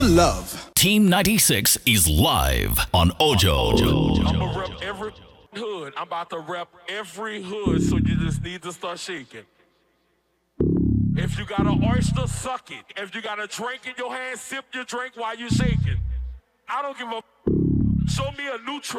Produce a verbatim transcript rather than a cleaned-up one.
Love. Team ninety-six is live on Ojo. I'ma rep every hood. I'm about to rep every hood, so you just need to start shaking. If you got an oyster, suck it. If you got a drink in your hand, sip your drink while you're shaking. I don't give a. Show me a new trick.